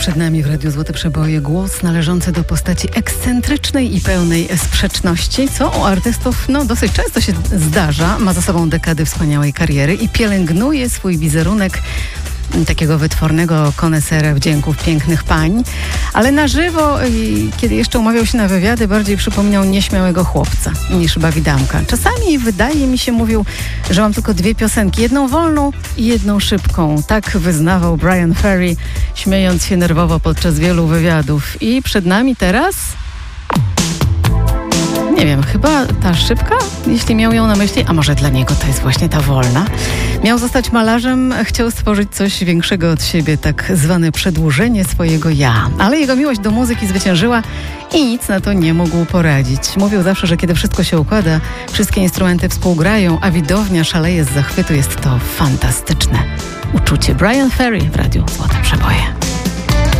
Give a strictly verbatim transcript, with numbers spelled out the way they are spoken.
przed nami w Radiu Złote Przeboje głos należący do postaci ekscentrycznej i pełnej sprzeczności, co u artystów no, dosyć często się zdarza. Ma za sobą dekady wspaniałej kariery i pielęgnuje swój wizerunek takiego wytwornego konesera wdzięków pięknych pań, ale na żywo, kiedy jeszcze umawiał się na wywiady, bardziej przypominał nieśmiałego chłopca niż bawidamka. Czasami wydaje mi się, mówił, że mam tylko dwie piosenki, jedną wolną i jedną szybką. Tak wyznawał Bryan Ferry, śmiejąc się nerwowo podczas wielu wywiadów. I przed nami teraz... Nie wiem, chyba ta szybka, jeśli miał ją na myśli, a może dla niego to jest właśnie ta wolna. Miał zostać malarzem, chciał stworzyć coś większego od siebie, tak zwane przedłużenie swojego ja. Ale jego miłość do muzyki zwyciężyła i nic na to nie mógł poradzić. Mówił zawsze, że kiedy wszystko się układa, wszystkie instrumenty współgrają, a widownia szaleje z zachwytu, jest to fantastyczne uczucie. Bryan Ferry w Radiu Złote.